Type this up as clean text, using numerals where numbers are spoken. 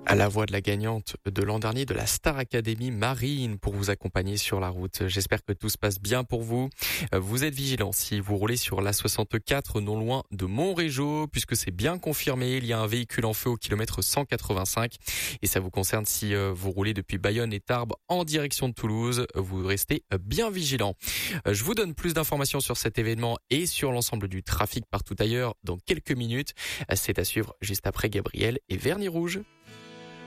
À la voix de la gagnante de l'an dernier de la Star Academy, Marine, pour vous accompagner sur la route. J'espère que tout se passe bien pour vous. Vous êtes vigilants si vous roulez sur l'A64 non loin de Montrégeau, puisque c'est bien confirmé. Il y a un véhicule en feu au kilomètre 185 et ça vous concerne si vous roulez depuis Bayonne et Tarbes en direction de Toulouse. Vous restez bien vigilants. Je vous donne plus d'informations sur cet événement et sur l'ensemble du trafic partout ailleurs dans quelques minutes. C'est à suivre juste après Gabriel et Vernis Rouge.